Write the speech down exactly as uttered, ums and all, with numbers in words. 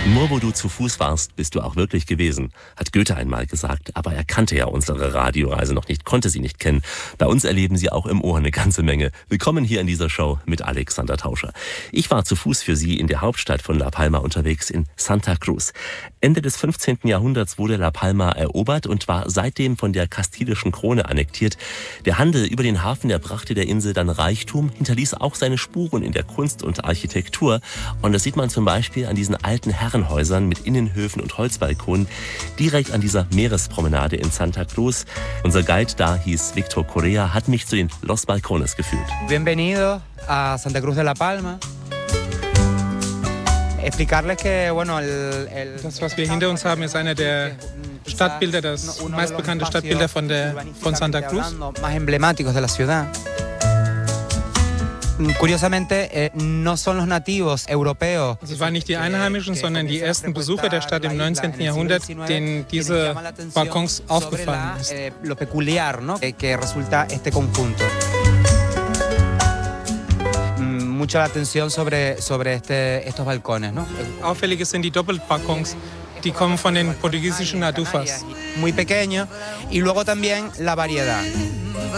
Nur wo du zu Fuß warst, bist du auch wirklich gewesen, hat Goethe einmal gesagt. Aber er kannte ja unsere Radioreise noch nicht, konnte sie nicht kennen. Bei uns erleben Sie auch im Ohr eine ganze Menge. Willkommen hier in dieser Show mit Alexander Tauscher. Ich war zu Fuß für Sie in der Hauptstadt von La Palma unterwegs, in Santa Cruz. Ende des fünfzehnten Jahrhunderts wurde La Palma erobert und war seitdem von der kastilischen Krone annektiert. Der Handel über den Hafen, der brachte der Insel dann Reichtum, hinterließ auch seine Spuren in der Kunst und Architektur. Und das sieht man zum Beispiel an diesen alten Herrenhäusern mit Innenhöfen und Holzbalkonen, direkt an dieser Meerespromenade in Santa Cruz. Unser Guide da hieß Victor Correa, hat mich zu den Los Balcones geführt. Bienvenido a Santa Cruz de La Palma. Das, was wir hinter uns haben, ist einer der Stadtbilder, das meistbekannte Stadtbilder von, der, von Santa Cruz. Curiosamente, no son los nativos europeos. Es waren nicht die Einheimischen, sondern die ersten Besucher der Stadt im neunzehnten Jahrhundert, denen diese Balkons aufgefallen ist. Lo peculiar, ¿no? Que resulta este conjunto. Mucha atención sobre, sobre este, estos balcones, ¿no? Auffällig sind die Doppelbalkons, die kommen von den portugiesischen Adufas. Muy pequeño y luego también la variedad.